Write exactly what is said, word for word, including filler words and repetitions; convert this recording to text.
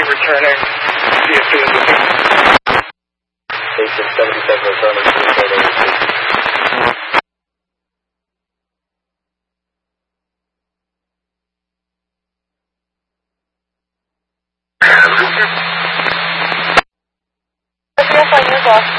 returning. C S two is looking. Station seventy-seven returning. Yes, on your boss.